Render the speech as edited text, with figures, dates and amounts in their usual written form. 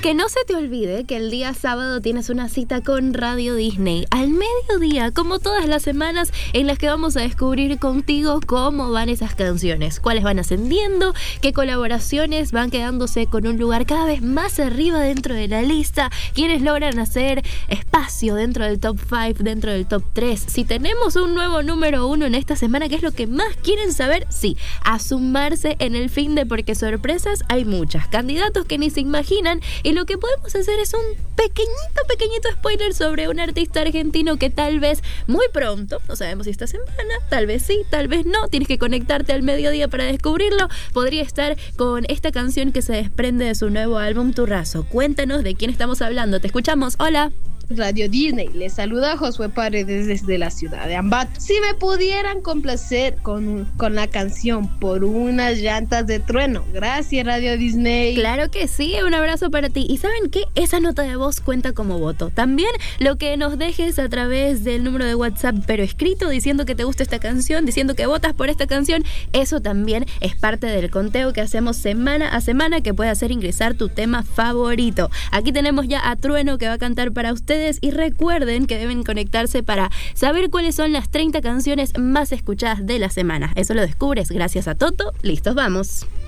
Que no se te olvide que el día sábado tienes una cita con Radio Disney al mediodía, como todas las semanas, en las que vamos a descubrir contigo cómo van esas canciones, cuáles van ascendiendo, qué colaboraciones van quedándose con un lugar cada vez más arriba dentro de la lista, quiénes logran hacer espacio dentro del top 5, dentro del top 3. Si tenemos un nuevo número 1 en esta semana, ¿qué es lo que más quieren saber? Sí, a sumarse en el fin de, porque sorpresas hay muchas, candidatos que ni se imaginan. Y lo que podemos hacer es un pequeñito spoiler sobre un artista argentino que tal vez muy pronto, no sabemos si esta semana, tal vez sí, tal vez no, tienes que conectarte al mediodía para descubrirlo, podría estar con esta canción que se desprende de su nuevo álbum Turrazo. Cuéntanos de quién estamos hablando, te escuchamos, hola. Radio Disney, les saluda Josué Paredes desde la ciudad de Ambato. Si me pudieran complacer con la canción Por unas llantas de trueno. Gracias, Radio Disney. Claro que sí, un abrazo para ti. Y ¿saben qué? Esa nota de voz cuenta como voto. También lo que nos dejes a través del número de WhatsApp, pero escrito, diciendo que te gusta esta canción, diciendo que votas por esta canción, eso también es parte del conteo que hacemos semana a semana, que puede hacer ingresar tu tema favorito. Aquí tenemos ya a Trueno, que va a cantar para ustedes. Y recuerden que deben conectarse para saber cuáles son las 30 canciones más escuchadas de la semana. Eso lo descubres gracias a Toto. Listos, vamos.